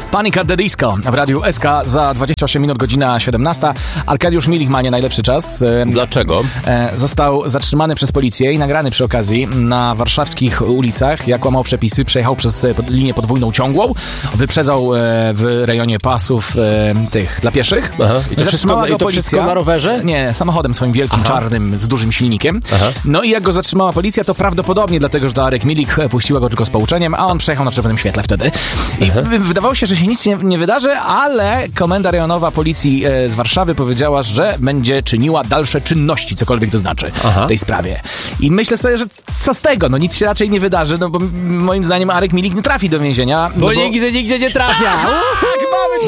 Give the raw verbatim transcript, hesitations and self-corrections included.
Panic at the Disco w Radiu S K za dwadzieścia osiem minut, godzina siedemnasta. Arkadiusz Milich ma nie najlepszy czas. Dlaczego? Został zatrzymany przez policję i nagrany przy okazji na warszawskich ulicach, jak łamał przepisy, przejechał przez linię podwójną ciągłą, wyprzedzał w rejonie pasów tych dla pieszych. Aha. I to, wszystko, i to wszystko na rowerze? Nie, samochodem swoim wielkim, Aha. czarnym, z dużym silnikiem. Aha. No i jak go zatrzymała policja, to prawdopodobnie dlatego, że to Arek Milik puściła go tylko z pouczeniem, a on przejechał na czerwonym świetle wtedy. I Aha. wydawało się, że się nic nie, nie wydarzy, ale komenda rejonowa policji z Warszawy powiedziała, że będzie czyniła dalsze czynności, cokolwiek to znaczy Aha. w tej sprawie. I myślę sobie, że co z tego? No nic się raczej nie wydarzy, no bo moim zdaniem Arek Milik nie trafi do więzienia. Bo, no bo... nigdy, nigdzie nie trafia!